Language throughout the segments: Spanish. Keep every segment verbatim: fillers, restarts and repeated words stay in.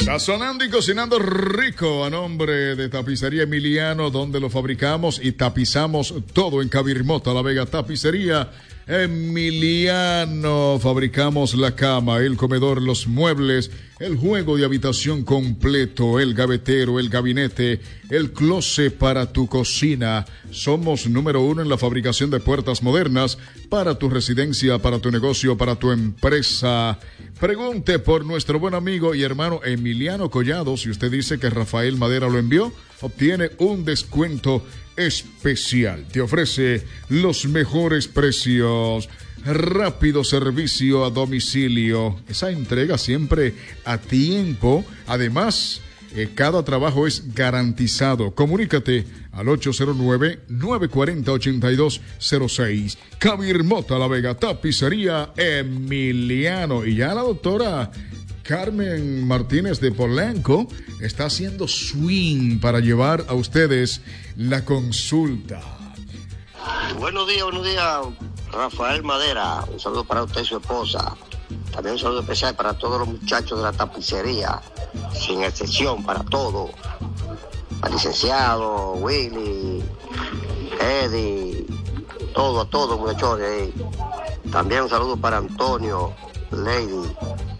Sazonando y cocinando rico a nombre de Tapicería Emiliano, donde lo fabricamos y tapizamos todo en Cabirmota, La Vega. Tapicería Emiliano, fabricamos la cama, el comedor, los muebles, el juego de habitación completo, el gavetero, el gabinete, el closet para tu cocina. Somos número uno en la fabricación de puertas modernas para tu residencia, para tu negocio, para tu empresa. Pregunte por nuestro buen amigo y hermano Emiliano Collado. Si usted dice que Rafael Madera lo envió, obtiene un descuento especial. Te ofrece los mejores precios, rápido servicio a domicilio, esa entrega siempre a tiempo. Además, eh, cada trabajo es garantizado. Comunícate al ocho cero nueve, nueve cuatro cero, ocho dos cero seis. Cabirmota, La Vega, Tapicería Emiliano. Y ya la doctora Carmen Martínez de Polanco está haciendo swing para llevar a ustedes la consulta. Buenos días, buenos días, Rafael Madera. Un saludo para usted y su esposa. También un saludo especial para todos los muchachos de la tapicería, sin excepción, para todos. Para el licenciado, Willy, Eddie, todos, todos muchachones. También un saludo para Antonio, Lady,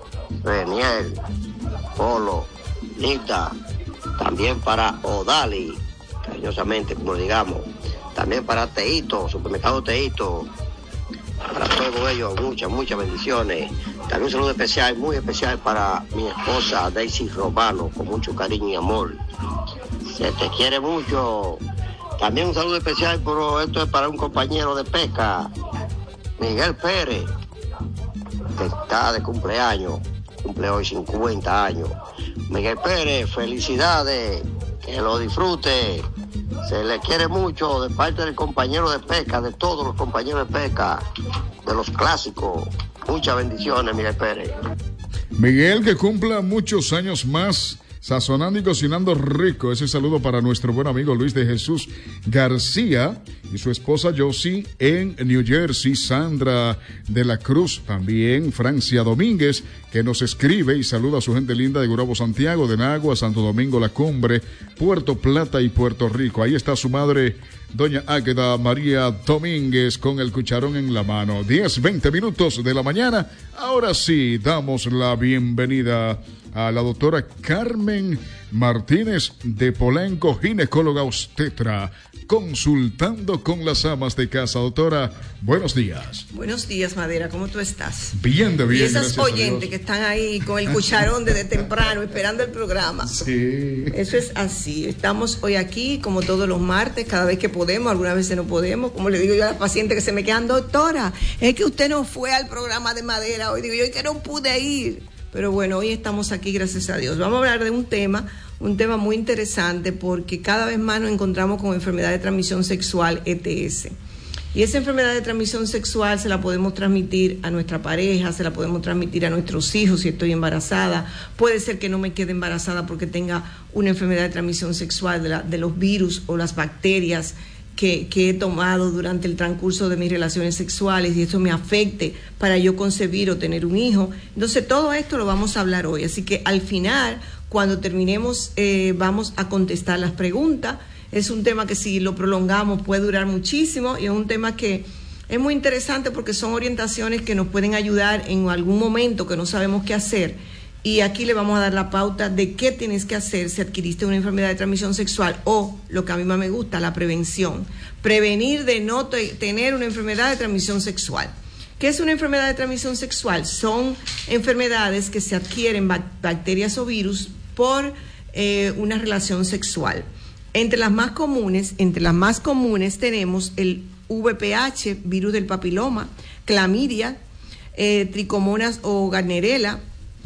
Reniel, Polo, Nita, también para Odali, cariñosamente, como digamos, también para Teito, Supermercado Teito, para todos ellos, muchas, muchas bendiciones. También un saludo especial, muy especial para mi esposa Daisy Romano, con mucho cariño y amor. Se te quiere mucho. También un saludo especial, pero esto es para un compañero de pesca, Miguel Pérez, que está de cumpleaños. Cumple hoy cincuenta años. Miguel Pérez, felicidades, que lo disfrute, se le quiere mucho de parte del compañero de pesca, de todos los compañeros de pesca, de los clásicos. Muchas bendiciones, Miguel Pérez. Miguel, que cumpla muchos años más, sazonando y cocinando rico. Ese saludo para nuestro buen amigo Luis de Jesús García y su esposa Josie en New Jersey, Sandra de la Cruz, también Francia Domínguez, que nos escribe y saluda a su gente linda de Gurabo, Santiago, de Nagua, Santo Domingo, La Cumbre, Puerto Plata y Puerto Rico. Ahí está su madre, doña Águeda María Domínguez, con el cucharón en la mano. diez, veinte minutos de la mañana. Ahora sí, damos la bienvenida a la doctora Carmen Martínez de Polanco, ginecóloga obstetra, consultando con las amas de casa. Doctora, buenos días. Buenos días, Madera, ¿cómo tú estás? Bien, de bien. Y esas oyentes que están ahí con el cucharón desde temprano esperando el programa. Sí. Eso es así. Estamos hoy aquí, como todos los martes, cada vez que podemos, algunas veces no podemos. Como le digo yo a las pacientes que se me quedan, doctora, es que usted no fue al programa de Madera hoy. Digo yo, que no pude ir. Pero bueno, hoy estamos aquí, gracias a Dios. Vamos a hablar de un tema, un tema muy interesante, porque cada vez más nos encontramos con enfermedad de transmisión sexual, E T S. Y esa enfermedad de transmisión sexual se la podemos transmitir a nuestra pareja, se la podemos transmitir a nuestros hijos si estoy embarazada. Puede ser que no me quede embarazada porque tenga una enfermedad de transmisión sexual de, la, de los virus o las bacterias Que, que he tomado durante el transcurso de mis relaciones sexuales y esto me afecte para yo concebir o tener un hijo. Entonces todo esto lo vamos a hablar hoy, así que al final, cuando terminemos, eh, vamos a contestar las preguntas. Es un tema que si lo prolongamos puede durar muchísimo y es un tema que es muy interesante porque son orientaciones que nos pueden ayudar en algún momento que no sabemos qué hacer. Y aquí le vamos a dar la pauta de qué tienes que hacer si adquiriste una enfermedad de transmisión sexual o, lo que a mí más me gusta, la prevención. Prevenir de no te- tener una enfermedad de transmisión sexual. ¿Qué es una enfermedad de transmisión sexual? Son enfermedades que se adquieren, bac- bacterias o virus, por eh, una relación sexual. Entre las más comunes, entre las más comunes tenemos el V P H, virus del papiloma, clamidia, eh, tricomonas o Gardnerella.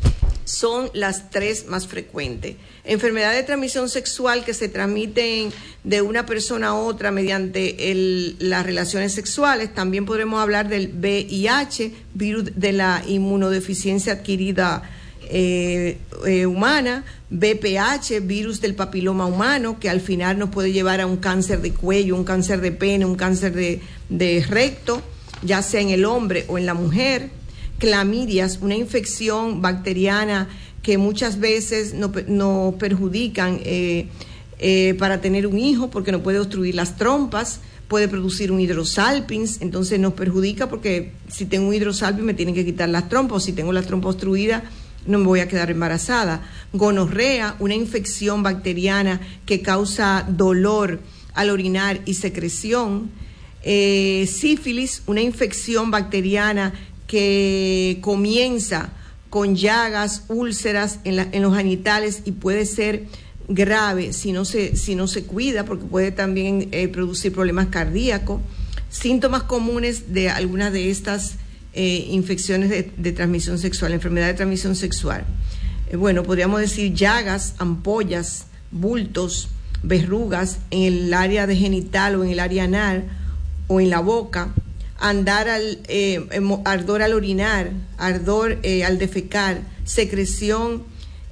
Son las tres más frecuentes. Enfermedades de transmisión sexual que se transmiten de una persona a otra mediante el, las relaciones sexuales. También podremos hablar del V I H, virus de la inmunodeficiencia adquirida eh, eh, humana, V P H, virus del papiloma humano, que al final nos puede llevar a un cáncer de cuello, un cáncer de pene, un cáncer de, de recto, ya sea en el hombre o en la mujer. Clamidias, una infección bacteriana que muchas veces nos no perjudican eh, eh, para tener un hijo, porque nos puede obstruir las trompas, puede producir un hidrosalpinx, entonces nos perjudica porque si tengo un hidrosalpinx me tienen que quitar las trompas, o si tengo las trompas obstruidas no me voy a quedar embarazada. Gonorrea, una infección bacteriana que causa dolor al orinar y secreción. Eh, sífilis, una infección bacteriana que comienza con llagas, úlceras en, la, en los genitales y puede ser grave si no se, si no se cuida, porque puede también eh, producir problemas cardíacos. Síntomas comunes de algunas de estas eh, infecciones de, de transmisión sexual, enfermedad de transmisión sexual. Eh, bueno, podríamos decir llagas, ampollas, bultos, verrugas en el área de genital o en el área anal o en la boca, andar al, eh, ardor al orinar, ardor eh, al defecar, secreción,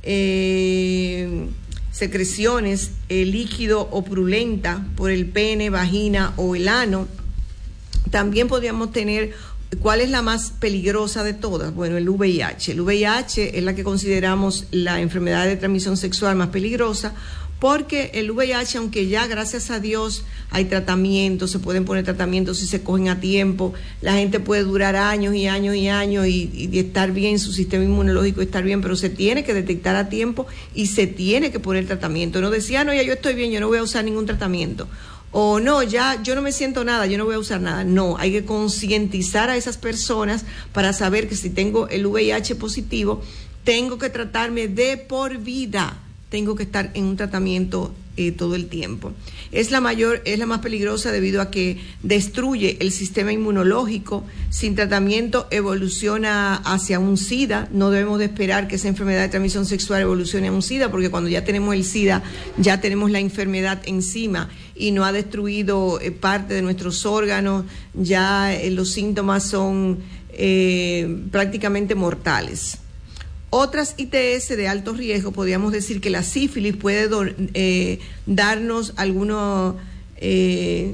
eh, secreciones, eh, líquido o purulenta por el pene, vagina o el ano. También podríamos tener, ¿cuál es la más peligrosa de todas? Bueno, el V I H. El V I H es la que consideramos la enfermedad de transmisión sexual más peligrosa, porque el V I H, aunque ya gracias a Dios hay tratamientos, se pueden poner tratamientos si se cogen a tiempo, la gente puede durar años y años y años y, y estar bien, su sistema inmunológico estar bien, pero se tiene que detectar a tiempo y se tiene que poner tratamiento. No decía, no, ya yo estoy bien, yo no voy a usar ningún tratamiento. O no, ya yo no me siento nada, yo no voy a usar nada. No, hay que concientizar a esas personas para saber que si tengo el V I H positivo, tengo que tratarme de por vida. Tengo que estar en un tratamiento eh, todo el tiempo. Es la mayor, es la más peligrosa debido a que destruye el sistema inmunológico. Sin tratamiento evoluciona hacia un SIDA. No debemos de esperar que esa enfermedad de transmisión sexual evolucione a un SIDA, porque cuando ya tenemos el SIDA, ya tenemos la enfermedad encima y no ha destruido eh, parte de nuestros órganos. Ya eh, los síntomas son eh, prácticamente mortales. Otras I T S de alto riesgo, podríamos decir que la sífilis puede do, eh, darnos algunos, eh,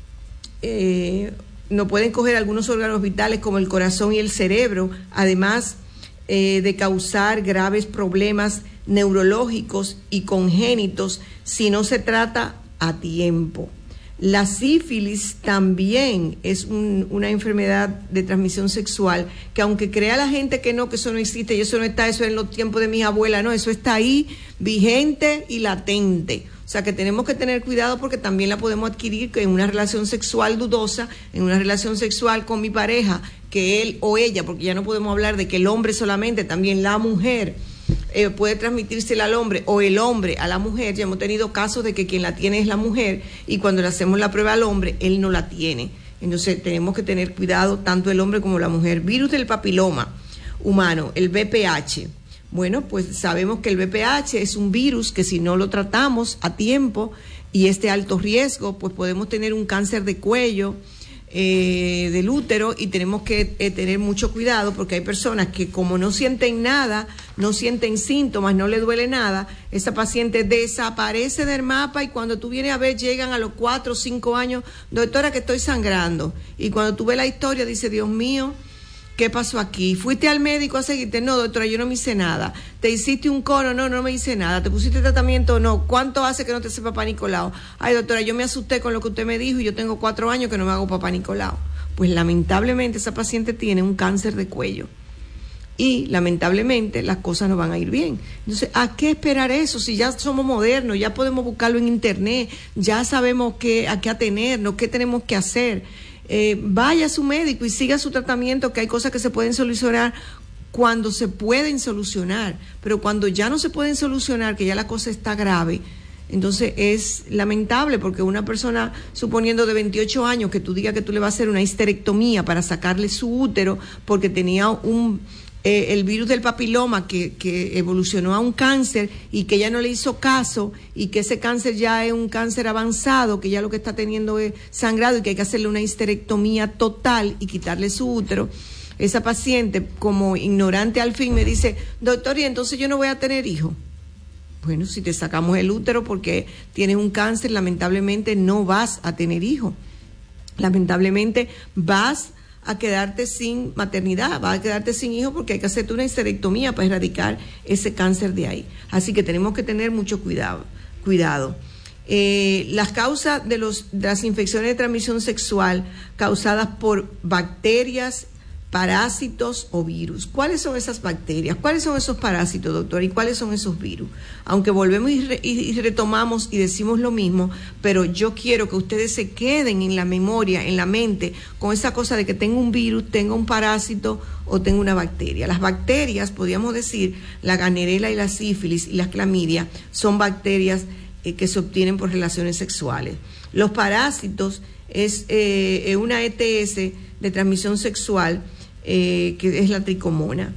eh, nos pueden coger algunos órganos vitales como el corazón y el cerebro, además eh, de causar graves problemas neurológicos y congénitos si no se trata a tiempo. La sífilis también es un, una enfermedad de transmisión sexual que, aunque crea la gente que no, que eso no existe y eso no está, eso en los tiempos de mis abuelas, no, eso está ahí vigente y latente. O sea que tenemos que tener cuidado porque también la podemos adquirir en una relación sexual dudosa, en una relación sexual con mi pareja, que él o ella, porque ya no podemos hablar de que el hombre solamente, también la mujer Eh, puede transmitírsela al hombre o el hombre a la mujer. Ya hemos tenido casos de que quien la tiene es la mujer y cuando le hacemos la prueba al hombre, él no la tiene. Entonces tenemos que tener cuidado tanto el hombre como la mujer. Virus del papiloma humano, el V P H. Bueno, pues sabemos que el V P H es un virus que si no lo tratamos a tiempo y es de alto riesgo, pues podemos tener un cáncer de cuello, Eh, del útero, y tenemos que eh, tener mucho cuidado porque hay personas que como no sienten nada, no sienten síntomas, no le duele nada, esa paciente desaparece del mapa y cuando tú vienes a ver llegan a los cuatro o cinco años, doctora que estoy sangrando, y cuando tú ves la historia dice, Dios mío, ¿qué pasó aquí? ¿Fuiste al médico a seguirte? No, doctora, yo no me hice nada. ¿Te hiciste un cono? No, no me hice nada. ¿Te pusiste tratamiento? No. ¿Cuánto hace que no te hace papá Nicolau? Ay, doctora, yo me asusté con lo que usted me dijo y yo tengo cuatro años que no me hago papá Nicolau. Pues lamentablemente esa paciente tiene un cáncer de cuello y lamentablemente las cosas no van a ir bien. Entonces, ¿a qué esperar eso? Si ya somos modernos, ya podemos buscarlo en internet, ya sabemos qué, a qué atenernos, qué tenemos que hacer. Eh, vaya a su médico y siga su tratamiento, que hay cosas que se pueden solucionar cuando se pueden solucionar, pero cuando ya no se pueden solucionar, que ya la cosa está grave, entonces es lamentable porque una persona, suponiendo de veintiocho años, que tú digas que tú le vas a hacer una histerectomía para sacarle su útero porque tenía un eh, el virus del papiloma que, que evolucionó a un cáncer y que ya no le hizo caso y que ese cáncer ya es un cáncer avanzado, que ya lo que está teniendo es sangrado y que hay que hacerle una histerectomía total y quitarle su útero. Esa paciente, como ignorante al fin, me dice, doctor, y entonces yo no voy a tener hijos. Bueno, si te sacamos el útero porque tienes un cáncer, lamentablemente no vas a tener hijos. Lamentablemente vas a quedarte sin maternidad, vas a quedarte sin hijo porque hay que hacerte una histerectomía para erradicar ese cáncer de ahí. Así que tenemos que tener mucho cuidado. cuidado. Eh, las causas de, los, de las infecciones de transmisión sexual causadas por bacterias, parásitos o virus. ¿Cuáles son esas bacterias? ¿Cuáles son esos parásitos, doctor? ¿Y cuáles son esos virus? Aunque volvemos y, re, y retomamos y decimos lo mismo, pero yo quiero que ustedes se queden en la memoria, en la mente, con esa cosa de que tengo un virus, tengo un parásito o tengo una bacteria. Las bacterias, podríamos decir, la Gardnerella y la sífilis y las clamidia, son bacterias eh, que se obtienen por relaciones sexuales. Los parásitos es eh, una E T S de transmisión sexual, Eh, que es la tricomona,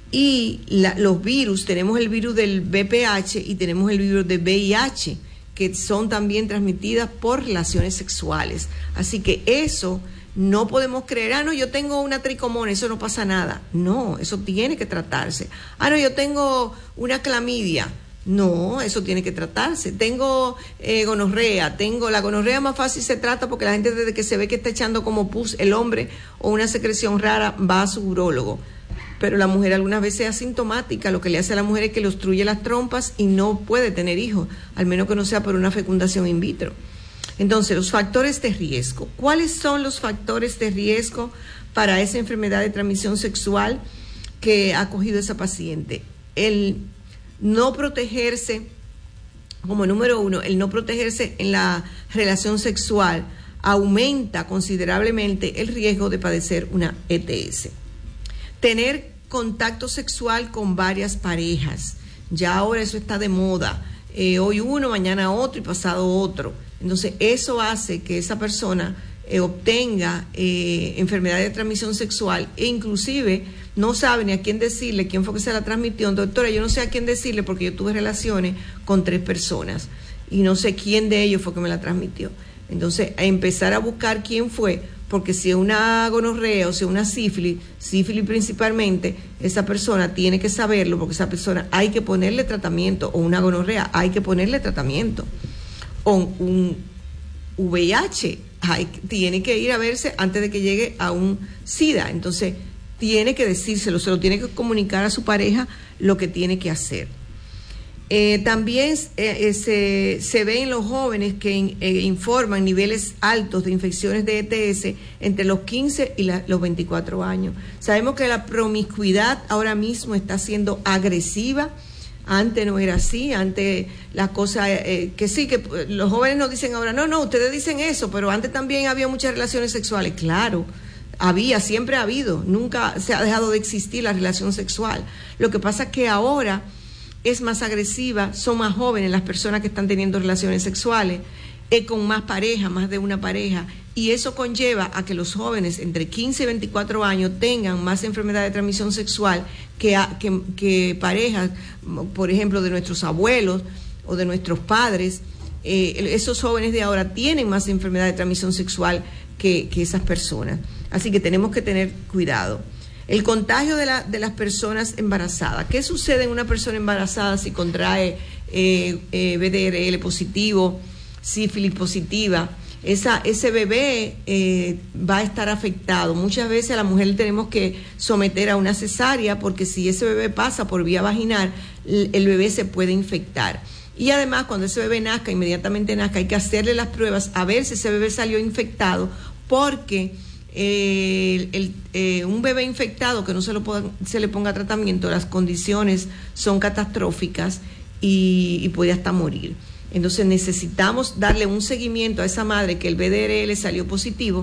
y la, los virus, tenemos el virus del V P H y tenemos el virus del V I H, que son también transmitidas por relaciones sexuales. Así que eso no podemos creer, ah no, yo tengo una tricomona, eso no pasa nada. No, eso tiene que tratarse. Ah no, yo tengo una clamidia. No, eso tiene que tratarse. Tengo eh, gonorrea, tengo la gonorrea más fácil se trata porque la gente desde que se ve que está echando como pus el hombre o una secreción rara va a su urólogo. Pero la mujer algunas veces es asintomática, lo que le hace a la mujer es que le obstruye las trompas y no puede tener hijos, al menos que no sea por una fecundación in vitro. Entonces, los factores de riesgo. ¿Cuáles son los factores de riesgo para esa enfermedad de transmisión sexual que ha cogido esa paciente? El no protegerse, como número uno, el no protegerse en la relación sexual aumenta considerablemente el riesgo de padecer una E T S. Tener contacto sexual con varias parejas, ya ahora eso está de moda, eh, hoy uno, mañana otro y pasado otro. Entonces eso hace que esa persona eh, obtenga eh, enfermedad de transmisión sexual e inclusive no sabe ni a quién decirle, quién fue que se la transmitió. Doctora, yo no sé a quién decirle porque yo tuve relaciones con tres personas y no sé quién de ellos fue que me la transmitió. Entonces, a empezar a buscar quién fue, porque si es una gonorrea o si es una sífilis, sífilis principalmente, esa persona tiene que saberlo porque esa persona hay que ponerle tratamiento, o una gonorrea, hay que ponerle tratamiento. O un V I H, hay, tiene que ir a verse antes de que llegue a un SIDA. Entonces, tiene que decírselo, se lo tiene que comunicar a su pareja lo que tiene que hacer. Eh, también eh, se, se ve en los jóvenes que in, eh, informan niveles altos de infecciones de E T S entre los quince y la, los veinticuatro años. Sabemos que la promiscuidad ahora mismo está siendo agresiva. Antes no era así, antes las cosas, eh, que sí, que los jóvenes nos dicen ahora, no, no, ustedes dicen eso, pero antes también había muchas relaciones sexuales. Claro, había, siempre ha habido, nunca se ha dejado de existir la relación sexual. Lo que pasa es que ahora es más agresiva, son más jóvenes las personas que están teniendo relaciones sexuales, eh, con más pareja, más de una pareja, y eso conlleva a que los jóvenes entre quince y veinticuatro años tengan más enfermedad de transmisión sexual que, a, que, que parejas, por ejemplo, de nuestros abuelos o de nuestros padres. Eh, esos jóvenes de ahora tienen más enfermedad de transmisión sexual que, que esas personas. Así que tenemos que tener cuidado. El contagio de, la, de las personas embarazadas. ¿Qué sucede en una persona embarazada si contrae eh, eh, B D R L positivo, sífilis positiva? Esa, ese bebé eh, va a estar afectado. Muchas veces a la mujer le tenemos que someter a una cesárea porque si ese bebé pasa por vía vaginal, el bebé se puede infectar. Y además, cuando ese bebé nazca, inmediatamente nazca, hay que hacerle las pruebas a ver si ese bebé salió infectado, porque eh, el, eh, un bebé infectado que no se, lo puedan, se le ponga tratamiento, las condiciones son catastróficas y, y puede hasta morir. Entonces necesitamos darle un seguimiento a esa madre que el B D R L salió positivo,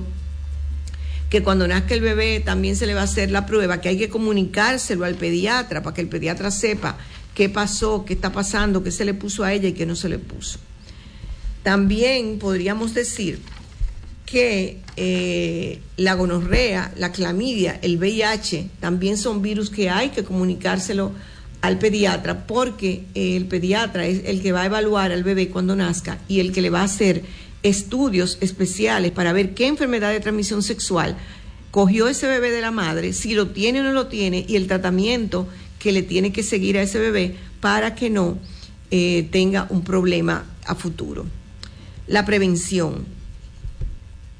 que cuando nazca el bebé también se le va a hacer la prueba, que hay que comunicárselo al pediatra para que el pediatra sepa qué pasó, qué está pasando, qué se le puso a ella y qué no se le puso. También podríamos decir que eh, la gonorrea, la clamidia, el V I H, también son virus que hay que comunicárselo al pediatra, porque el pediatra es el que va a evaluar al bebé cuando nazca y el que le va a hacer estudios especiales para ver qué enfermedad de transmisión sexual cogió ese bebé de la madre, si lo tiene o no lo tiene, y el tratamiento que le tiene que seguir a ese bebé para que no eh, tenga un problema a futuro. La prevención.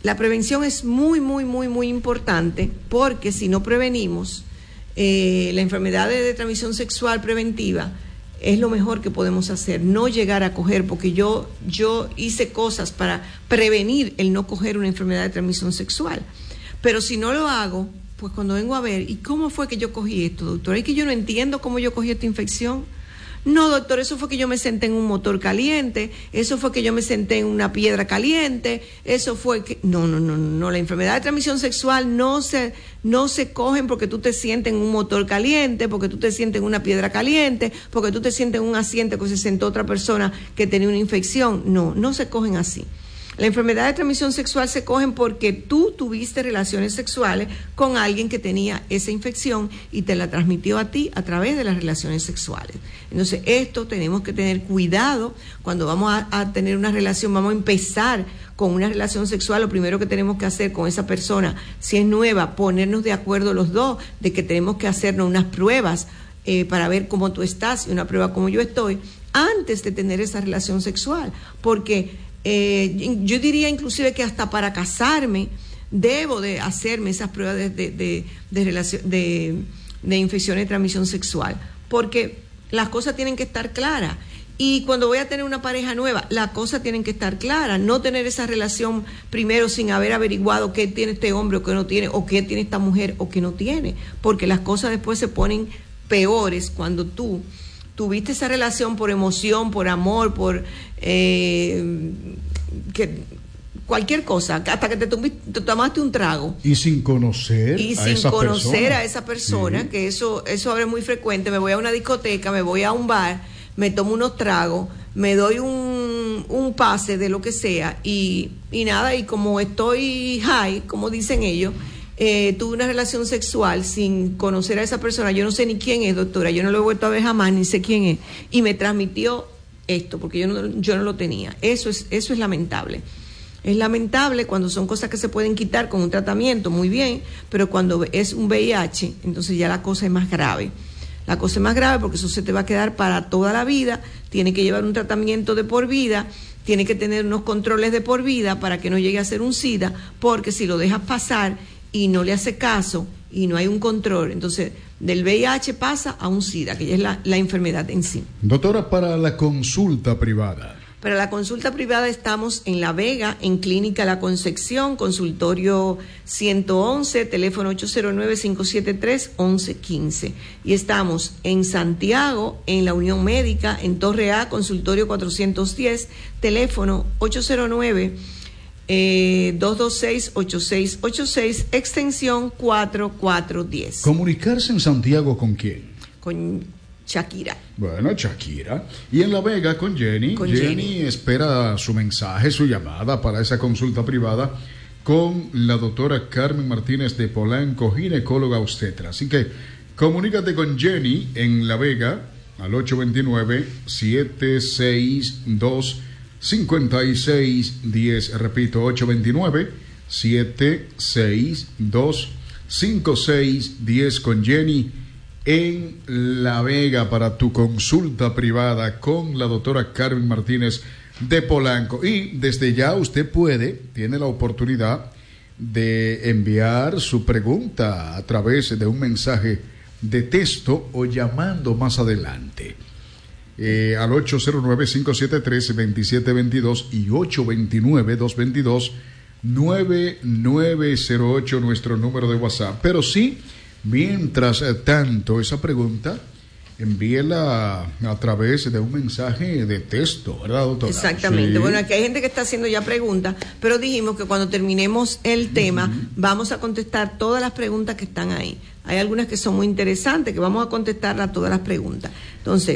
la prevención es muy, muy, muy, muy importante, porque si no prevenimos eh, la enfermedad de, de transmisión sexual preventiva, es lo mejor que podemos hacer, no llegar a coger, porque yo, yo hice cosas para prevenir el no coger una enfermedad de transmisión sexual. Pero si no lo hago, pues cuando vengo a ver, ¿y cómo fue que yo cogí esto, doctor? Es que yo no entiendo cómo yo cogí esta infección. No, doctor, eso fue que yo me senté en un motor caliente, eso fue que yo me senté en una piedra caliente, eso fue que... No, no, no, no, la enfermedad de transmisión sexual no se, no se cogen porque tú te sientes en un motor caliente, porque tú te sientes en una piedra caliente, porque tú te sientes en un asiento que se sentó otra persona que tenía una infección. No, no se cogen así. La enfermedad de transmisión sexual se cogen porque tú tuviste relaciones sexuales con alguien que tenía esa infección y te la transmitió a ti a través de las relaciones sexuales. Entonces, esto tenemos que tener cuidado cuando vamos a, a tener una relación, vamos a empezar con una relación sexual. Lo primero que tenemos que hacer con esa persona, si es nueva, ponernos de acuerdo los dos de que tenemos que hacernos unas pruebas eh, para ver cómo tú estás y una prueba como yo estoy antes de tener esa relación sexual, porque Eh, yo diría inclusive que hasta para casarme debo de hacerme esas pruebas de, de, de, de, relación, de, de infecciones de transmisión sexual, porque las cosas tienen que estar claras. Y cuando voy a tener una pareja nueva, las cosas tienen que estar claras, no tener esa relación primero sin haber averiguado qué tiene este hombre o qué no tiene, o qué tiene esta mujer o qué no tiene, porque las cosas después se ponen peores cuando tú tuviste esa relación por emoción, por amor, por eh, que, cualquier cosa, hasta que te, tuviste, te tomaste un trago. Y sin conocer y a sin esa conocer persona. a esa persona, sí. que eso, eso ahora es muy frecuente. Me voy a una discoteca, me voy a un bar, me tomo unos tragos, me doy un, un pase de lo que sea, y, y nada, y como estoy high, como dicen ellos, Eh, tuve una relación sexual sin conocer a esa persona. Yo no sé ni quién es, doctora, yo no lo he vuelto a ver jamás, ni sé quién es, y me transmitió esto porque yo no, yo no lo tenía. Eso es, eso es lamentable. Es lamentable cuando son cosas que se pueden quitar con un tratamiento, muy bien, pero cuando es un V I H, entonces ya la cosa es más grave. La cosa es más grave porque eso se te va a quedar para toda la vida, tiene que llevar un tratamiento de por vida, tiene que tener unos controles de por vida para que no llegue a ser un SIDA, porque si lo dejas pasar y no le hace caso y no hay un control, entonces del V I H pasa a un SIDA, que ya es la, la enfermedad en sí. Doctora, para la consulta privada. Para la consulta privada estamos en La Vega, en Clínica La Concepción, consultorio ciento once, teléfono ocho cero nueve, cinco siete tres, once quince. Y estamos en Santiago, en la Unión Médica, en Torre A, consultorio cuatrocientos diez, teléfono ocho cero nueve, Eh, dos dos seis, ocho seis ocho seis, extensión cuatro cuatro diez. ¿Comunicarse en Santiago con quién? Con Shakira. Bueno, Shakira. Y en La Vega con Jenny. Con Jenny, Jenny espera su mensaje, su llamada para esa consulta privada con la doctora Carmen Martínez de Polanco, ginecóloga obstetra. Así que comunícate con Jenny en La Vega al ocho dos nueve, siete seis dos, cinco seis uno cero. Repito, ocho dos nueve, siete seis dos, cinco seis uno cero con Jenny en La Vega para tu consulta privada con la doctora Carmen Martínez de Polanco. Y desde ya usted puede, tiene la oportunidad de enviar su pregunta a través de un mensaje de texto o llamando más adelante. Eh, al ocho cero nueve, cinco siete tres, dos siete dos dos y ocho dos nueve, dos dos dos, nueve nueve cero ocho nuestro número de WhatsApp. Pero sí, mientras tanto, esa pregunta envíela a través de un mensaje de texto, ¿verdad, doctora? Exactamente. Sí. Bueno, aquí hay gente que está haciendo ya preguntas, pero dijimos que cuando terminemos el tema uh-huh. vamos a contestar todas las preguntas que están ahí. Hay algunas que son muy interesantes, que vamos a contestar a todas las preguntas. Entonces,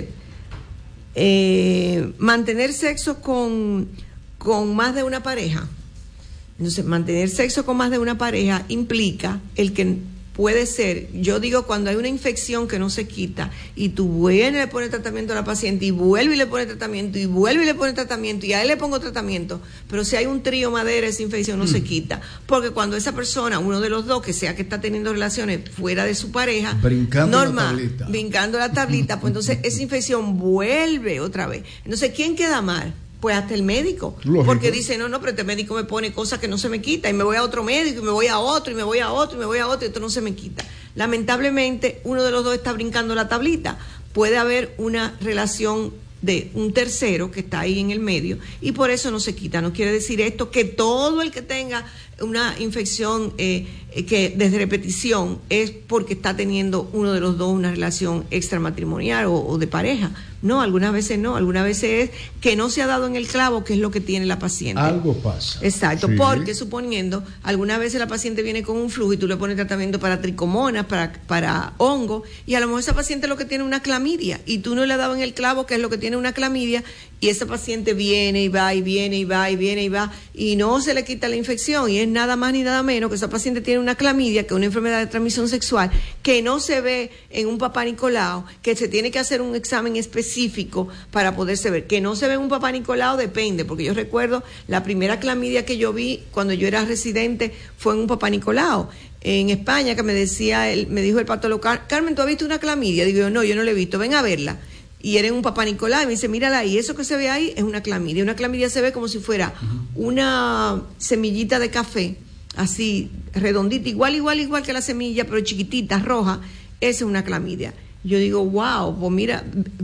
Eh, mantener sexo con, con más de una pareja. Entonces, mantener sexo con más de una pareja implica el que puede ser, yo digo, cuando hay una infección que no se quita y tú vuelves y le pones tratamiento a la paciente y vuelve y le pones tratamiento y vuelve y le pones tratamiento y a él le pongo tratamiento, pero si hay un trío madera, esa infección no mm. se quita, porque cuando esa persona, uno de los dos, que sea que está teniendo relaciones fuera de su pareja, brincando normal, la tablita, brincando la tablita, pues entonces esa infección vuelve otra vez. Entonces, ¿quién queda mal? pues hasta el médico. Lógico. Porque dice, no, no, pero este médico me pone cosas que no se me quita, y me voy a otro médico, y me voy a otro, y me voy a otro, y me voy a otro, y esto no se me quita. Lamentablemente, uno de los dos está brincando la tablita. Puede haber una relación de un tercero que está ahí en el medio, y por eso no se quita. No quiere decir esto que todo el que tenga una infección eh, que desde repetición es porque está teniendo uno de los dos una relación extramatrimonial o, o de pareja. No, algunas veces no, algunas veces es que no se ha dado en el clavo, que es lo que tiene la paciente. Algo pasa. Exacto, Sí. porque suponiendo, algunas veces la paciente viene con un flujo y tú le pones tratamiento para tricomonas, para, para hongo, y a lo mejor esa paciente lo que tiene es una clamidia, y tú no le has dado en el clavo que es lo que tiene una clamidia, y esa paciente viene y va y viene y va y viene y va, y no se le quita la infección, y es nada más ni nada menos que esa paciente tiene una clamidia, que es una enfermedad de transmisión sexual, que no se ve en un papá Nicolau, que se tiene que hacer un examen específico para poderse ver. Que no se ve en un papá Nicolau depende, porque yo recuerdo la primera clamidia que yo vi cuando yo era residente fue en un papá Nicolau en España, que me decía, el, me dijo el patólogo, Carmen, ¿tú has visto una clamidia? Digo yo, no, yo no la he visto, ven a verla. Y era en un papá Nicolau, y me dice, mírala ahí, eso que se ve ahí es una clamidia. Una clamidia se ve como si fuera uh-huh. una semillita de café, así, redondita, igual, igual, igual que la semilla, pero chiquitita, roja. Esa es una clamidia. Yo digo, wow, pues mira,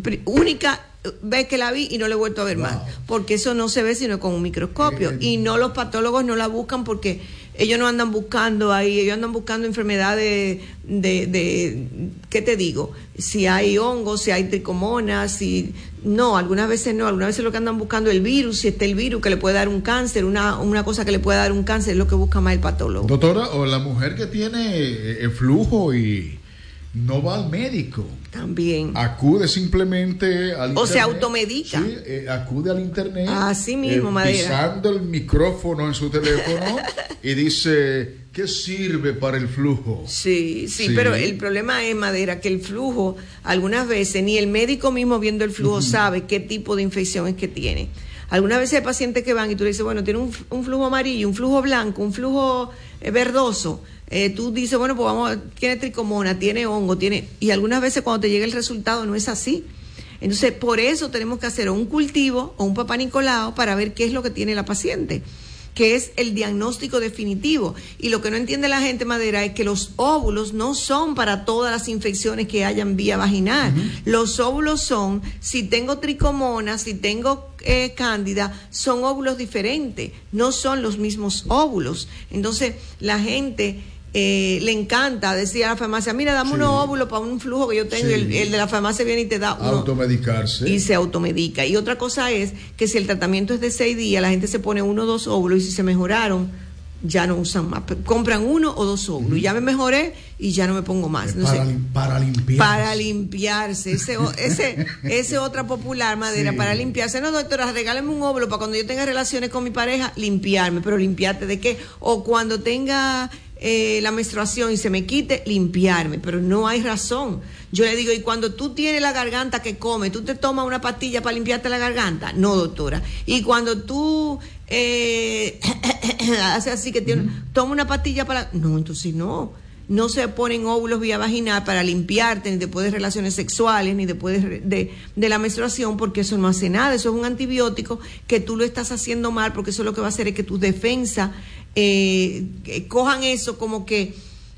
única vez que la vi y no la he vuelto a ver wow. más, porque eso no se ve sino con un microscopio, eh, y no, los patólogos no la buscan porque ellos no andan buscando ahí, ellos andan buscando enfermedades de, de, ¿qué te digo? Si hay hongos, si hay tricomonas, si... No, algunas veces no, algunas veces lo que andan buscando es el virus, si está el virus que le puede dar un cáncer, una, una cosa que le puede dar un cáncer, es lo que busca más el patólogo. Doctora, o la mujer que tiene el flujo y no va al médico. También. Acude simplemente al internet. O se automedica. Sí, eh, acude al internet. Así mismo, eh, Madera. Pisando el micrófono en su teléfono y dice, ¿qué sirve para el flujo? Sí, sí, sí, pero el problema es, Madera, que el flujo, algunas veces, ni el médico mismo viendo el flujo uh-huh. sabe qué tipo de infección es que tiene. Algunas veces hay pacientes que van y tú le dices, bueno, tiene un, un flujo amarillo, un flujo blanco, un flujo eh, verdoso. Eh, tú dices, bueno, pues vamos, tiene tricomona, tiene hongo, tiene... Y algunas veces cuando te llega el resultado no es así. Entonces, por eso tenemos que hacer un cultivo o un papá Nicolau para ver qué es lo que tiene la paciente, que es el diagnóstico definitivo. Y lo que no entiende la gente, Madera, es que los óvulos no son para todas las infecciones que hayan vía vaginal. Uh-huh. Los óvulos son, si tengo tricomona, si tengo eh, cándida, son óvulos diferentes, no son los mismos óvulos. Entonces, la gente... Eh, le encanta decir a la farmacia, mira, dame sí. unos óvulos para un flujo que yo tengo, sí. y el, el de la farmacia viene y te da uno. Automedicarse. Y se automedica. Y otra cosa es que si el tratamiento es de seis días, la gente se pone uno o dos óvulos, y si se mejoraron, ya no usan más. Compran uno o dos óvulos. Uh-huh. Ya me mejoré y ya no me pongo más. Para, Entonces, para limpiarse. Para limpiarse. Ese, ese, ese otra popular, Madera, sí. para limpiarse. No, doctora, regáleme un óvulo para cuando yo tenga relaciones con mi pareja, limpiarme. Pero limpiarte de qué? O cuando tenga... Eh, la menstruación y se me quite, limpiarme, pero no hay razón. Yo le digo, y cuando tú tienes la garganta que come, ¿tú te tomas una pastilla para limpiarte la garganta? No, doctora. Y cuando tú eh, haces así que tiene, uh-huh. toma una pastilla para... No, entonces no. No se ponen óvulos vía vaginal para limpiarte, ni después de relaciones sexuales, ni después de, de, de la menstruación, porque eso no hace nada. Eso es un antibiótico que tú lo estás haciendo mal, porque eso lo que va a hacer es que tus defensas eh, cojan eso como que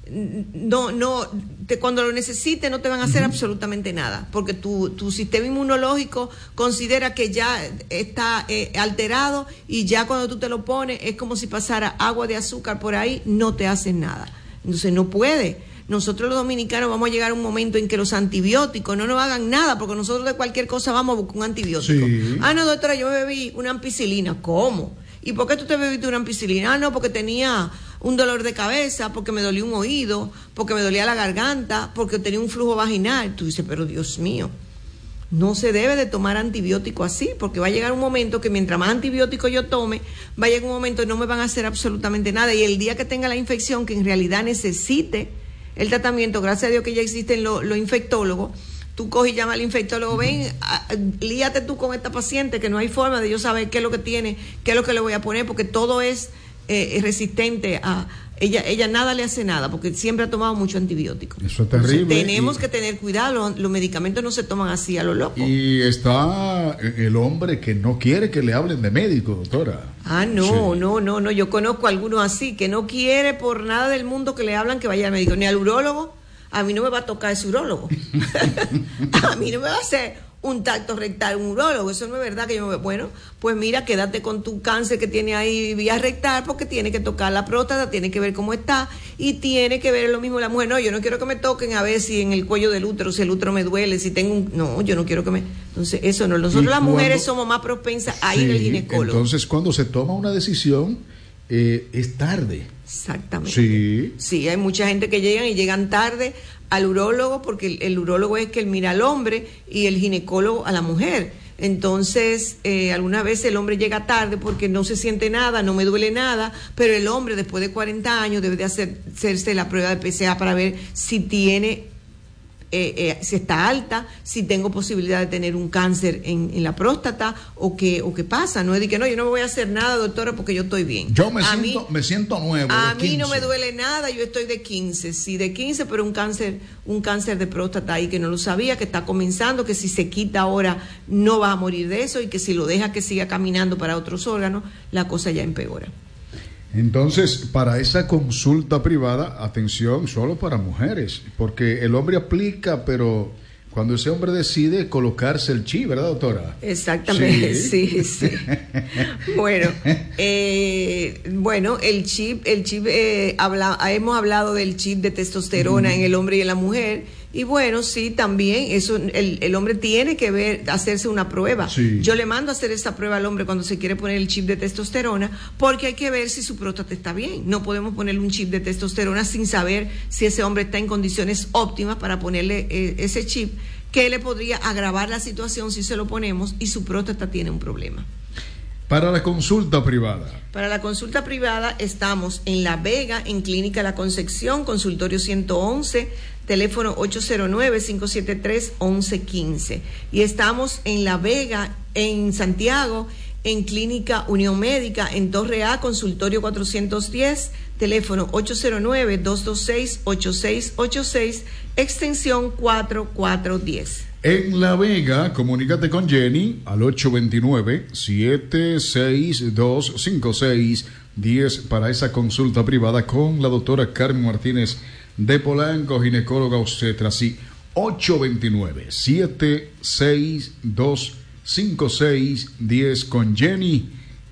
no, no, te, cuando lo necesites no te van a hacer uh-huh. absolutamente nada, porque tu, tu sistema inmunológico considera que ya está eh, alterado, y ya cuando tú te lo pones es como si pasara agua de azúcar por ahí, no te hacen nada. Entonces no puede. Nosotros los dominicanos vamos a llegar a un momento en que los antibióticos no nos hagan nada, porque nosotros de cualquier cosa vamos a buscar un antibiótico. Sí. Ah, no, doctora, yo me bebí una ampicilina. ¿Cómo? ¿Y por qué tú te bebiste una ampicilina? Ah, no, porque tenía un dolor de cabeza, porque me dolía un oído, porque me dolía la garganta, porque tenía un flujo vaginal. Tú dices, pero Dios mío, no se debe de tomar antibiótico así, porque va a llegar un momento que mientras más antibiótico yo tome, va a llegar un momento que no me van a hacer absolutamente nada, y el día que tenga la infección, que en realidad necesite el tratamiento, gracias a Dios que ya existen los lo infectólogos, tú coges y llamas al infectólogo, ven, a, a, líate tú con esta paciente, que no hay forma de yo saber qué es lo que tiene, qué es lo que le voy a poner, porque todo es eh, resistente a, ella ella nada le hace nada porque siempre ha tomado mucho antibiótico. Eso es terrible. Entonces, tenemos y, que tener cuidado, los, los medicamentos no se toman así a lo loco. Y está el hombre que no quiere que le hablen de médico, doctora. Ah, no, sí. no, no, no, yo conozco a algunos así, que no quiere por nada del mundo que le hablan que vaya al médico, ni al urólogo. A mí no me va a tocar ese urólogo. A mí no me va a hacer un tacto rectal, un urólogo, eso no es verdad que yo me... Bueno, pues mira, quédate con tu cáncer que tiene ahí vía rectal, porque tiene que tocar la próstata, tiene que ver cómo está, y tiene que ver lo mismo la mujer. No, yo no quiero que me toquen a ver si en el cuello del útero, si el útero me duele, si tengo un... No, yo no quiero que me... Entonces, eso no, nosotros las mujeres somos más propensas a ir sí, al ginecólogo. Entonces, cuando se toma una decisión, eh, es tarde. Exactamente. Sí. Sí, hay mucha gente que llegan y llegan tarde al urólogo porque el, el urólogo es que él mira al hombre y el ginecólogo a la mujer. Entonces, eh, alguna vez el hombre llega tarde porque no se siente nada, no me duele nada, pero el hombre después de cuarenta años debe de hacer, hacerse la prueba de P S A para ver si tiene... Eh, eh, si está alta, si tengo posibilidad de tener un cáncer en, en la próstata o qué o qué pasa. No es de que no, yo no me voy a hacer nada, doctora, porque yo estoy bien. Yo me, a siento, mí, me siento nuevo. A mí no me duele nada, yo estoy de quince, sí, de quince, pero un cáncer, un cáncer de próstata ahí que no lo sabía, que está comenzando, que si se quita ahora no va a morir de eso y que si lo deja que siga caminando para otros órganos, la cosa ya empeora. Entonces, para esa consulta privada, atención, solo para mujeres, porque el hombre aplica, pero cuando ese hombre decide colocarse el chip, ¿verdad, doctora? Exactamente, sí, sí. sí. Bueno, eh, bueno, el chip, el chip, eh, habla, hemos hablado del chip de testosterona mm. en el hombre y en la mujer. Y bueno, sí, también eso el, el hombre tiene que ver, hacerse una prueba. Sí. Yo le mando a hacer esa prueba al hombre cuando se quiere poner el chip de testosterona, porque hay que ver si su próstata está bien. No podemos ponerle un chip de testosterona sin saber si ese hombre está en condiciones óptimas para ponerle eh, ese chip, que le podría agravar la situación si se lo ponemos y su próstata tiene un problema. Para la consulta privada. Para la consulta privada estamos en La Vega, en Clínica La Concepción, consultorio ciento once, teléfono ocho cero nueve, cinco siete tres, once quince. Y estamos en La Vega, en Santiago, en Clínica Unión Médica, en Torre A, consultorio cuatrocientos diez, teléfono ocho cero nueve, dos dos seis, ocho seis ocho seis, extensión cuatro cuatro uno cero. En La Vega, comunícate con Jenny al ocho dos nueve, siete seis dos, cinco seis uno cero para esa consulta privada con la doctora Carmen Martínez de Polanco, ginecóloga obstetra. Sí, ocho dos nueve, siete seis dos, cinco seis uno cero con Jenny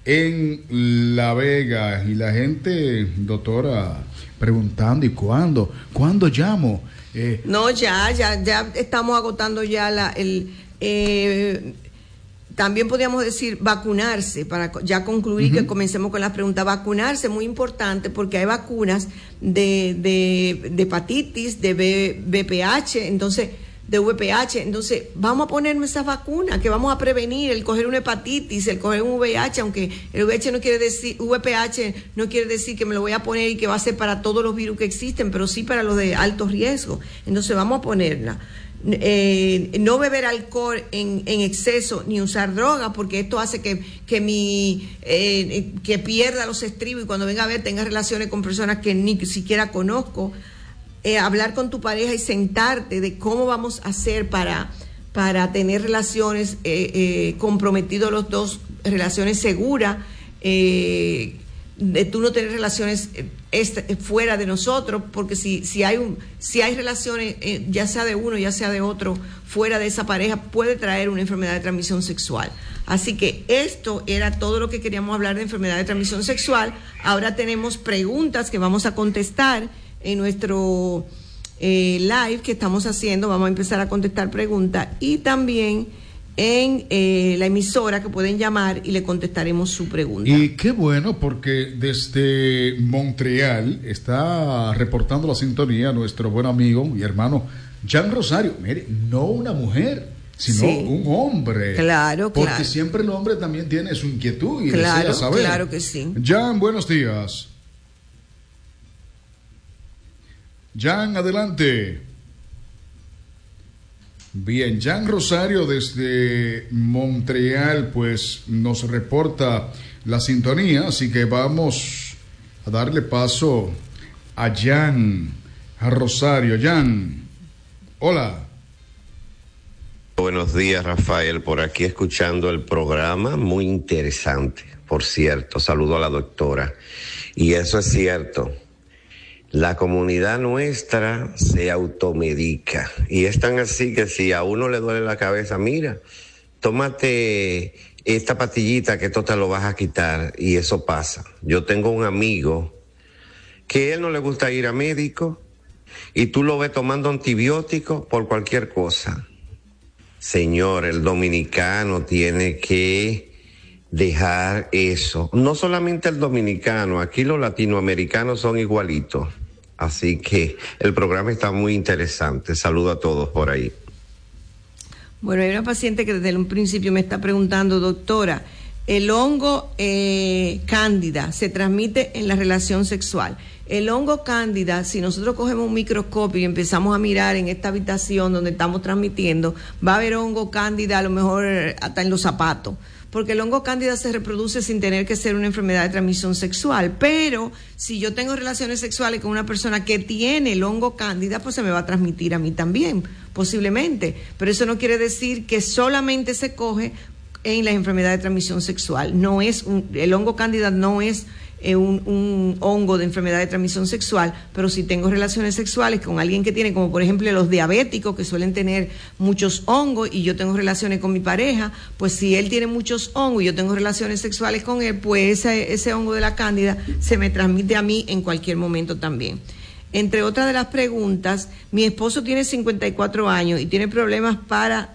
en La Vega. Y la gente, doctora, preguntando, ¿y cuándo? ¿Cuándo llamo? Eh, no, ya, ya, ya estamos agotando ya la, el, eh, también podríamos decir vacunarse, para ya concluir uh-huh. que comencemos con las preguntas. Vacunarse es muy importante porque hay vacunas de, de, de hepatitis, de V P H, entonces, de V P H, entonces vamos a ponernos esas vacunas que vamos a prevenir el coger una hepatitis, el coger un V I H, aunque el V I H no quiere decir, V P H no quiere decir que me lo voy a poner y que va a ser para todos los virus que existen, pero sí para los de alto riesgo. Entonces vamos a ponerla. Eh, no beber alcohol en, en exceso ni usar droga, porque esto hace que, que mi eh, que pierda los estribos y cuando venga a ver tenga relaciones con personas que ni siquiera conozco. Eh, hablar con tu pareja y sentarte de cómo vamos a hacer para, para tener relaciones eh, eh, comprometidos los dos, relaciones seguras, eh, de tú no tener relaciones eh, este, fuera de nosotros, porque si, si hay un, si hay relaciones, eh, ya sea de uno, ya sea de otro, fuera de esa pareja, puede traer una enfermedad de transmisión sexual. Así que esto era todo lo que queríamos hablar de enfermedad de transmisión sexual. Ahora tenemos preguntas que vamos a contestar en nuestro eh, live que estamos haciendo. Vamos a empezar a contestar preguntas y también en eh, la emisora que pueden llamar y le contestaremos su pregunta. Y qué bueno, porque desde Montreal está reportando la sintonía nuestro buen amigo y hermano Jan Rosario. Mire, no una mujer, sino sí, un hombre. Claro, porque claro. siempre el hombre también tiene su inquietud y claro, desea saber. Claro que sí. Jan, buenos días. Jan, adelante. Bien, Jan Rosario desde Montreal pues nos reporta la sintonía, así que vamos a darle paso a Jan, a Rosario. Jan, hola. Buenos días, Rafael, por aquí escuchando el programa, muy interesante, por cierto, saludo a la doctora, y eso es cierto, la comunidad nuestra se automedica, y es tan así que si a uno le duele la cabeza, mira, tómate esta pastillita que esto te lo vas a quitar, y eso pasa. Yo tengo un amigo que a él no le gusta ir a médico, y tú lo ves tomando antibióticos por cualquier cosa. Señor, el dominicano tiene que dejar eso. No solamente el dominicano, aquí los latinoamericanos son igualitos. Así que el programa está muy interesante. Saludo a todos por ahí. Bueno, hay una paciente que desde un principio me está preguntando, doctora, el hongo eh, cándida se transmite en la relación sexual. El hongo cándida, si nosotros cogemos un microscopio y empezamos a mirar en esta habitación donde estamos transmitiendo, va a haber hongo cándida a lo mejor hasta en los zapatos, porque el hongo cándida se reproduce sin tener que ser una enfermedad de transmisión sexual. Pero si yo tengo relaciones sexuales con una persona que tiene el hongo cándida, pues se me va a transmitir a mí también, posiblemente. Pero eso no quiere decir que solamente se coge en las enfermedades de transmisión sexual. No es un, el hongo cándida no es eh, un, un hongo de enfermedad de transmisión sexual, pero si tengo relaciones sexuales con alguien que tiene, como por ejemplo los diabéticos, que suelen tener muchos hongos, y yo tengo relaciones con mi pareja, pues si él tiene muchos hongos y yo tengo relaciones sexuales con él, pues ese, ese hongo de la cándida se me transmite a mí en cualquier momento también. Entre otras de las preguntas, mi esposo tiene cincuenta y cuatro años y tiene problemas para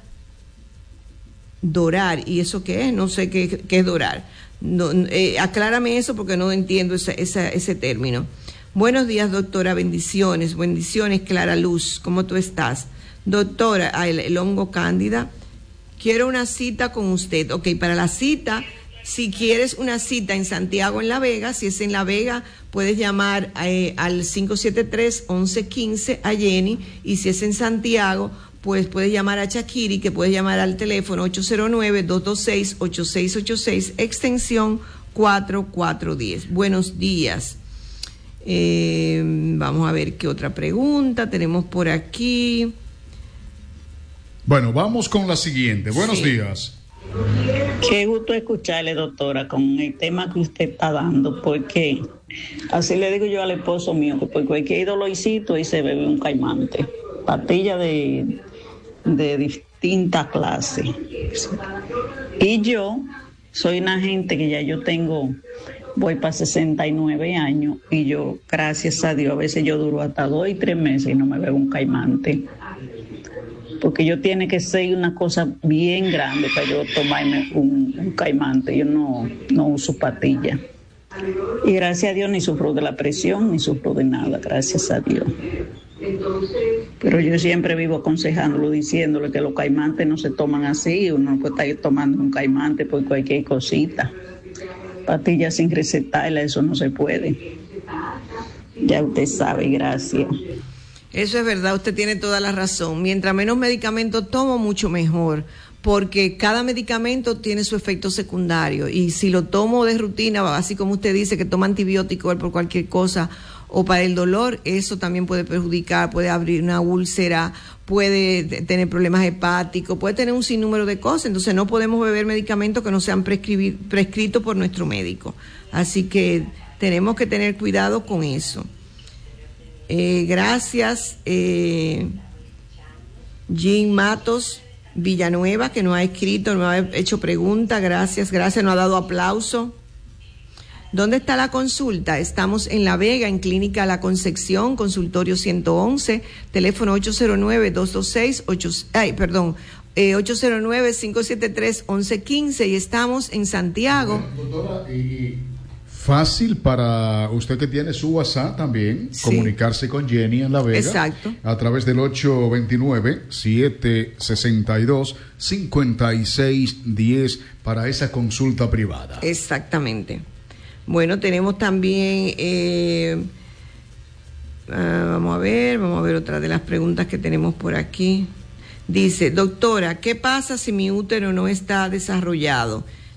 dorar. ¿Y eso qué es? No sé qué, qué es dorar. No, eh, aclárame eso porque no entiendo esa, esa, ese término. Buenos días, doctora. Bendiciones. Bendiciones, Clara Luz. ¿Cómo tú estás? Doctora, ah, el, el hongo cándida. Quiero una cita con usted. Ok, para la cita, si quieres una cita en Santiago, en La Vega, si es en La Vega, puedes llamar eh, al cinco siete tres, once quince a Jenny, y si es en Santiago, pues puedes llamar a Shakiri, que puedes llamar al teléfono ocho cero nueve, dos dos seis, ocho seis ocho seis, extensión cuatro cuatro uno cero. Buenos días. Eh, vamos a ver qué otra pregunta tenemos por aquí. Bueno, vamos con la siguiente. Buenos Sí. días. Qué gusto escucharle, doctora, con el tema que usted está dando, porque así le digo yo al esposo mío, que por cualquier dolorcito y se bebe un caimante, pastilla de, de distintas clases. Y yo soy una gente que ya yo tengo, voy para sesenta y nueve años, y yo, gracias a Dios, a veces yo duro hasta dos y tres meses y no me bebo un caimante. Porque yo tiene que ser una cosa bien grande para yo tomarme un, un caimante. Yo no, no uso pastillas. Y gracias a Dios ni sufro de la presión, ni sufro de nada, gracias a Dios. Pero yo siempre vivo aconsejándolo, diciéndole que los caimantes no se toman así. Uno no puede estar tomando un caimante por cualquier cosita. Pastillas sin recetarla, eso no se puede. Ya usted sabe, gracias. Eso es verdad, usted tiene toda la razón. Mientras menos medicamentos tomo, mucho mejor, porque cada medicamento tiene su efecto secundario, y si lo tomo de rutina, así como usted dice que toma antibióticos por cualquier cosa o para el dolor, eso también puede perjudicar, puede abrir una úlcera, puede tener problemas hepáticos, puede tener un sinnúmero de cosas. Entonces no podemos beber medicamentos que no sean prescritos por nuestro médico. Así que tenemos que tener cuidado con eso. Eh, gracias, eh, Jean Matos Villanueva, que nos ha escrito, nos ha hecho preguntas. Gracias, gracias, nos ha dado aplauso. ¿Dónde está la consulta? Estamos en La Vega, en Clínica La Concepción, consultorio ciento once, teléfono ocho cero nueve, dos dos seis, ocho, ay, perdón, eh, ocho cero nueve, cinco siete tres, once uno cinco, y estamos en Santiago. Bueno, doctora, y fácil para usted que tiene su WhatsApp también, sí, comunicarse con Jenny en La Vega. Exacto. A través del ocho dos nueve, siete seis dos, cinco seis uno cero para esa consulta privada. Exactamente. Bueno, tenemos también, eh, uh, vamos a ver, vamos a ver otra de las preguntas que tenemos por aquí. Dice, doctora, ¿qué pasa si mi útero no está desarrollado?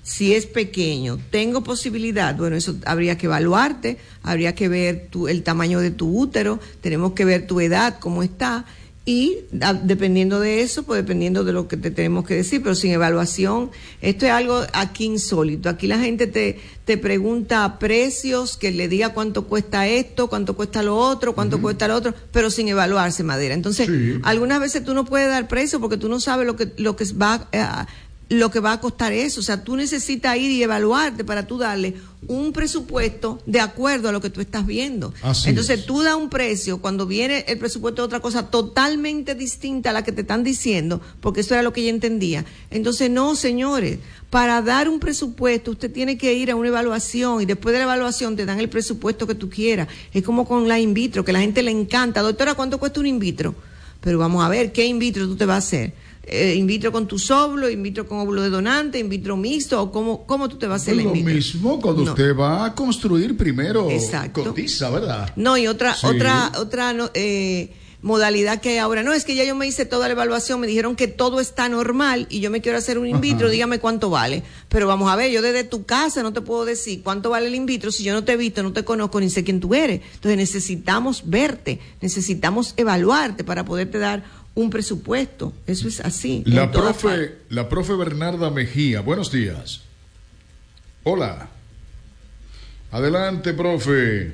Si es pequeño, tengo posibilidad, bueno, eso habría que evaluarte, habría que ver tu, el tamaño de tu útero, tenemos que ver tu edad, cómo está, y a, dependiendo de eso, pues dependiendo de lo que te tenemos que decir, pero sin evaluación, esto es algo aquí insólito. Aquí la gente te, te pregunta precios, que le diga cuánto cuesta esto, cuánto cuesta lo otro, cuánto uh-huh. cuesta lo otro, pero sin evaluarse, Madera. Entonces, sí. algunas veces tú no puedes dar precio porque tú no sabes lo que, lo que va a... lo que va a costar eso, o sea, tú necesitas ir y evaluarte para tú darle un presupuesto de acuerdo a lo que tú estás viendo. Así Entonces es. Tú das un precio cuando viene el presupuesto de otra cosa totalmente distinta a la que te están diciendo, porque eso era lo que ella entendía. Entonces, no, señores, para dar un presupuesto usted tiene que ir a una evaluación y después de la evaluación te dan el presupuesto que tú quieras. Es como con la in vitro, que a la gente le encanta. Doctora, ¿cuánto cuesta un in vitro? Pero vamos a ver, ¿qué in vitro tú te vas a hacer? Eh, in vitro con tus óvulos, in vitro con óvulo de donante, in vitro mixto, o cómo, cómo tú te vas a hacer el in vitro. Lo mismo cuando no. usted va a construir primero. Exacto. Cotiza, ¿verdad? No, y otra, sí. otra, otra eh, modalidad que hay ahora. No, es que ya yo me hice toda la evaluación, me dijeron que todo está normal y yo me quiero hacer un in vitro, Ajá. dígame cuánto vale. Pero vamos a ver, yo desde tu casa no te puedo decir cuánto vale el in vitro si yo no te he visto, no te conozco ni sé quién tú eres. Entonces necesitamos verte, necesitamos evaluarte para poderte dar un presupuesto. Eso es así. La profe, la profe Bernarda Mejía, buenos días. Hola. Adelante, profe.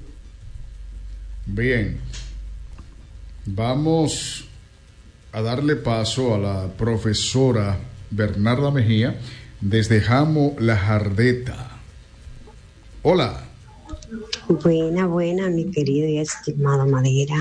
Bien. Vamos a darle paso a la profesora Bernarda Mejía desde Jamo La Jardeta. Hola. Buena, buena, mi querido y estimado Madera.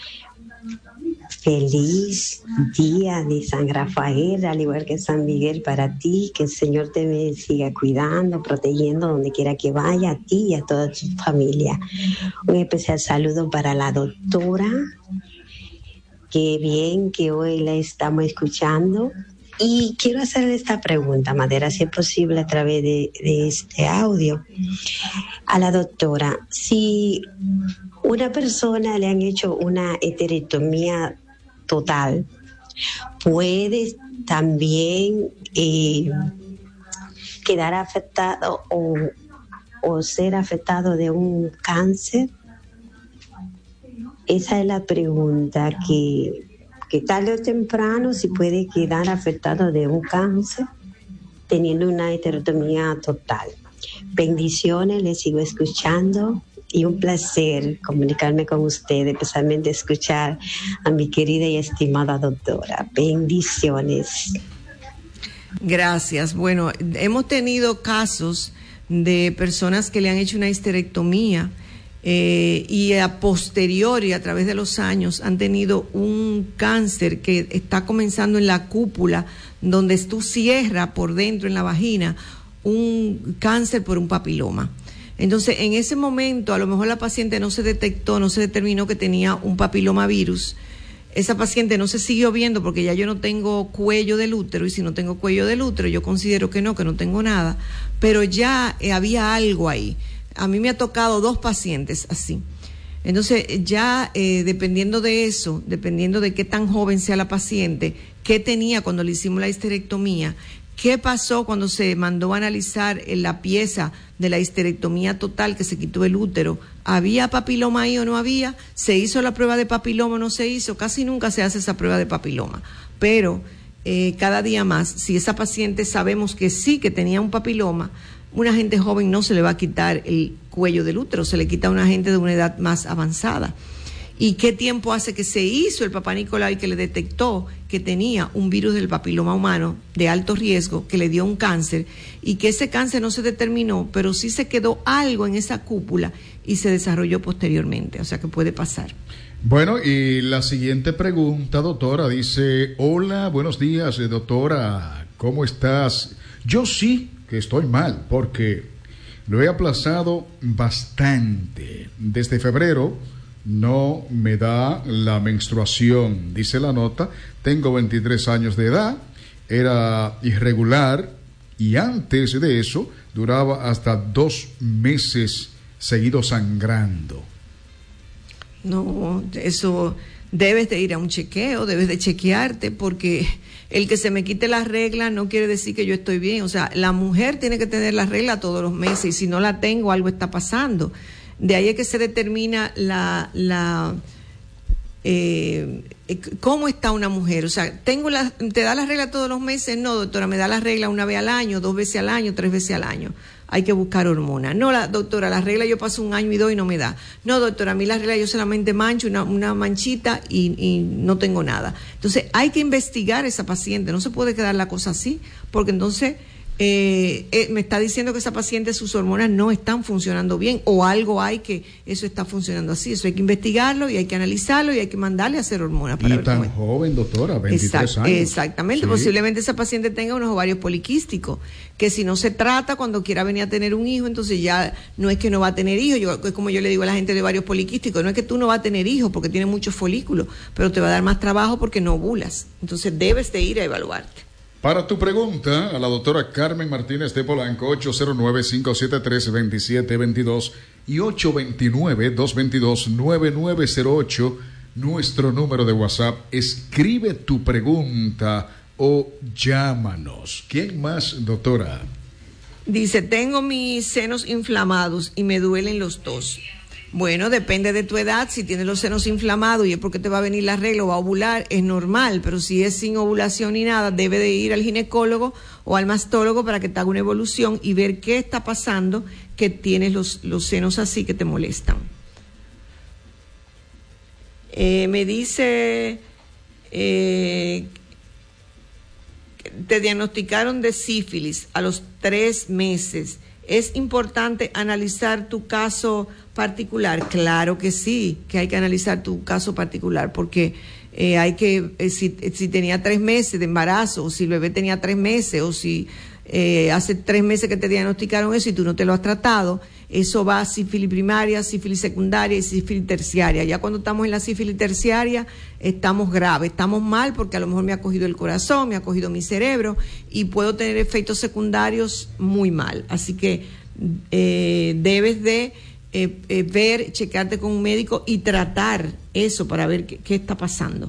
Feliz día de San Rafael, al igual que San Miguel para ti, que el Señor te siga cuidando, protegiendo donde quiera que vaya, a ti y a toda tu familia. Un especial saludo para la doctora, qué bien que hoy la estamos escuchando. Y quiero hacerle esta pregunta, Madera, si es posible a través de, de este audio, a la doctora. Si una persona le han hecho una esterectomía total, puede también eh, quedar afectado o, o ser afectado de un cáncer. Esa es la pregunta, que, que tarde o temprano si puede quedar afectado de un cáncer teniendo una esterectomía total. Bendiciones, les sigo escuchando. Y un placer comunicarme con usted, especialmente escuchar a mi querida y estimada doctora. Bendiciones. Gracias. Bueno, hemos tenido casos de personas que le han hecho una histerectomía eh, y a posteriori, a través de los años, han tenido un cáncer que está comenzando en la cúpula, donde tú cierras por dentro en la vagina un cáncer por un papiloma. Entonces, en ese momento, a lo mejor la paciente no se detectó, no se determinó que tenía un papilomavirus. Esa paciente no se siguió viendo porque ya yo no tengo cuello del útero, y si no tengo cuello del útero, yo considero que no, que no tengo nada, pero ya eh, había algo ahí. A mí me ha tocado dos pacientes así. Entonces, ya eh, dependiendo de eso, dependiendo de qué tan joven sea la paciente, qué tenía cuando le hicimos la histerectomía, qué pasó cuando se mandó a analizar en la pieza de la histerectomía total que se quitó el útero, ¿había papiloma ahí o no había? ¿Se hizo la prueba de papiloma o no se hizo? Casi nunca se hace esa prueba de papiloma, pero eh, cada día más, si esa paciente sabemos que sí que tenía un papiloma, una gente joven no se le va a quitar el cuello del útero, se le quita a una gente de una edad más avanzada. ¿Y qué tiempo hace que se hizo el Papá Nicolau que le detectó que tenía un virus del papiloma humano de alto riesgo, que le dio un cáncer, y que ese cáncer no se determinó, pero sí se quedó algo en esa cúpula y se desarrolló posteriormente? O sea que puede pasar. Bueno, y la siguiente pregunta, doctora, dice: hola, buenos días, doctora, ¿cómo estás? Yo sí que estoy mal, porque lo he aplazado bastante. Desde febrero no me da la menstruación, dice la nota. Tengo veintitrés años de edad, era irregular y antes de eso duraba hasta dos meses seguidos sangrando. No, eso debes de ir a un chequeo, debes de chequearte, porque el que se me quite la regla no quiere decir que yo estoy bien. O sea, la mujer tiene que tener la regla todos los meses, y si no la tengo, algo está pasando. De ahí es que se determina la, la eh, cómo está una mujer. O sea, tengo la, ¿te da la regla todos los meses? No, doctora, me da la regla una vez al año, dos veces al año, tres veces al año. Hay que buscar hormonas. No, la doctora, la regla yo paso un año y dos y no me da. No, doctora, a mí la regla yo solamente mancho una, una manchita y, y no tengo nada. Entonces hay que investigar a esa paciente. No se puede quedar la cosa así, porque entonces eh, eh, me está diciendo que esa paciente, sus hormonas no están funcionando bien, o algo hay que eso está funcionando así. Eso hay que investigarlo y hay que analizarlo y hay que mandarle a hacer hormonas. Para y ver tan cómo es. joven, doctora, veintitrés Exact, años. Exactamente, Sí. Posiblemente esa paciente tenga unos ovarios poliquísticos, que si no se trata, cuando quiera venir a tener un hijo, entonces ya no es que no va a tener hijos. Yo, es como yo le digo a la gente de ovarios poliquísticos, no es que tú no vas a tener hijos porque tienes muchos folículos, pero te va a dar más trabajo porque no ovulas. Entonces debes de ir a evaluarte. Para tu pregunta, a la doctora Carmen Martínez de Polanco, ocho cero nueve, cinco siete tres, dos siete dos dos y ocho dos nueve, dos dos dos, nueve nueve cero ocho, nuestro número de WhatsApp. Escribe tu pregunta o llámanos. ¿Quién más, doctora? Dice, tengo mis senos inflamados y me duelen los dos. Bueno, depende de tu edad. Si tienes los senos inflamados y es porque te va a venir la regla o va a ovular, es normal. Pero si es sin ovulación ni nada, debe de ir al ginecólogo o al mastólogo para que te haga una evolución y ver qué está pasando, que tienes los, los senos así que te molestan. Eh, me dice, eh, te diagnosticaron de sífilis a los tres meses. ¿Es importante analizar tu caso particular? Claro que sí, que hay que analizar tu caso particular, porque eh, hay que, eh, si, si tenía tres meses de embarazo, o si el bebé tenía tres meses, o si eh, hace tres meses que te diagnosticaron eso y tú no te lo has tratado, eso va a sífilis primaria, sífilis secundaria y sífilis terciaria. Ya cuando estamos en la sífilis terciaria, estamos graves, estamos mal, porque a lo mejor me ha cogido el corazón, me ha cogido mi cerebro y puedo tener efectos secundarios muy mal. Así que eh, debes de eh, eh, ver, checarte con un médico y tratar eso para ver qué, qué está pasando.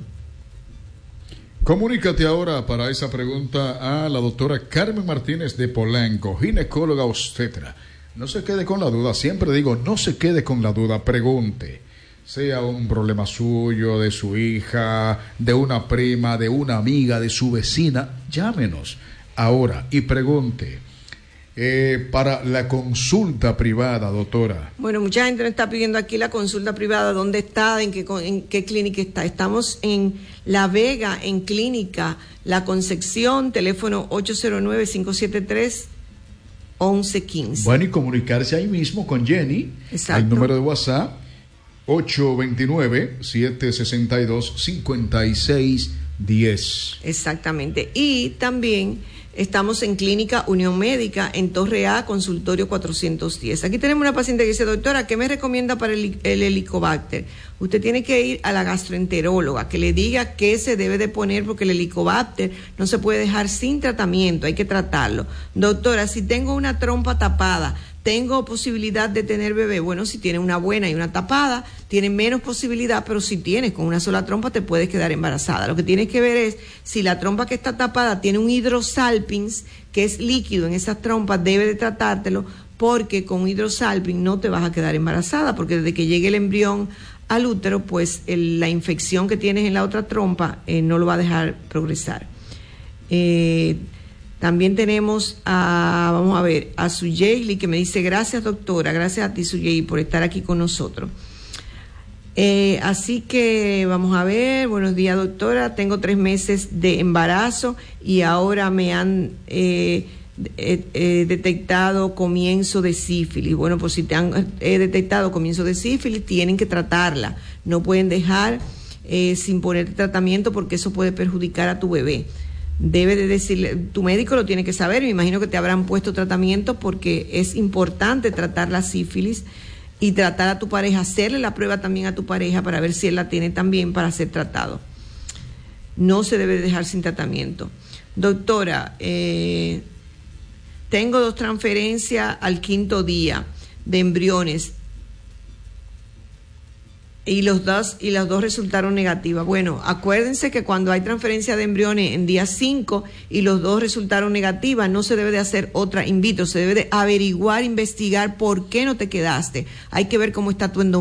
Comunícate ahora para esa pregunta a la doctora Carmen Martínez de Polanco, ginecóloga obstetra. No se quede con la duda, siempre digo, no se quede con la duda, pregunte. Sea un problema suyo, de su hija, de una prima, de una amiga, de su vecina, llámenos ahora y pregunte. Eh, para la consulta privada, doctora. Bueno, mucha gente nos está pidiendo aquí la consulta privada. ¿Dónde está? ¿En qué, en qué clínica está? Estamos en La Vega, en Clínica La Concepción, teléfono ocho cero nueve, cinco siete tres, once quince. Bueno, y comunicarse ahí mismo con Jenny. Exacto. El número de WhatsApp ocho dos nueve, siete seis dos, cinco seis uno cero. Exactamente. Y también estamos en Clínica Unión Médica, en Torre A, consultorio cuatrocientos diez. Aquí tenemos una paciente que dice, doctora, ¿qué me recomienda para el, el helicobacter? Usted tiene que ir a la gastroenteróloga, que le diga qué se debe de poner, porque el helicobacter no se puede dejar sin tratamiento, hay que tratarlo. Doctora, si tengo una trompa tapada, ¿tengo posibilidad de tener bebé? Bueno, si tiene una buena y una tapada, tiene menos posibilidad, pero si tienes con una sola trompa te puedes quedar embarazada. Lo que tienes que ver es si la trompa que está tapada tiene un hidrosalpins, que es líquido en esas trompas, debe de tratártelo, porque con hidrosalpin no te vas a quedar embarazada, porque desde que llegue el embrión al útero, pues el, la infección que tienes en la otra trompa eh, no lo va a dejar progresar. Eh... También tenemos a, vamos a ver, a Suyeli, que me dice, gracias doctora, gracias a ti Suyeli por estar aquí con nosotros. Eh, así que vamos a ver, buenos días doctora, tengo tres meses de embarazo y ahora me han eh, eh, eh, detectado comienzo de sífilis. Bueno, pues si te han eh, detectado comienzo de sífilis, tienen que tratarla, no pueden dejar eh, sin poner tratamiento, porque eso puede perjudicar a tu bebé. Debe de decirle, tu médico lo tiene que saber, me imagino que te habrán puesto tratamiento, porque es importante tratar la sífilis y tratar a tu pareja, hacerle la prueba también a tu pareja para ver si él la tiene también para ser tratado. No se debe dejar sin tratamiento. Doctora, eh, tengo dos transferencias al quinto día de embriones. Y los dos, y las dos resultaron negativas. Bueno, acuérdense que cuando hay transferencia de embriones en día cinco y los dos resultaron negativas, no se debe de hacer otra in vitro, se debe de averiguar, investigar por qué no te quedaste. Hay que ver cómo está tu endometrio.